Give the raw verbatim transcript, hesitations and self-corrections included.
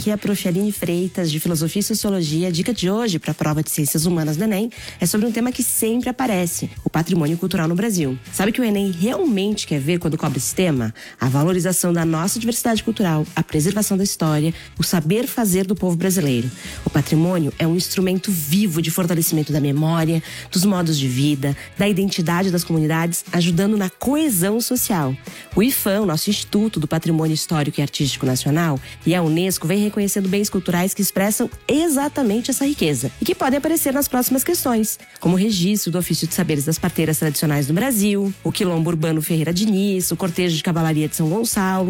Aqui é a prof Aline Freitas, de Filosofia e Sociologia. A dica de hoje para a prova de Ciências Humanas do Enem é sobre um tema que sempre aparece, o patrimônio cultural no Brasil. Sabe o que o Enem realmente quer ver quando cobra esse tema? A valorização da nossa diversidade cultural, a preservação da história, o saber fazer do povo brasileiro. O patrimônio é um instrumento vivo de fortalecimento da memória, dos modos de vida, da identidade das comunidades, ajudando na coesão social. O IFAM, nosso Instituto do Patrimônio Histórico e Artístico Nacional, e a Unesco vem reconhecendo bens culturais que expressam exatamente essa riqueza e que podem aparecer nas próximas questões, como o registro do ofício de saberes das parteiras tradicionais do Brasil, o quilombo urbano Ferreira Diniz, o cortejo de cavalaria de São Gonçalo,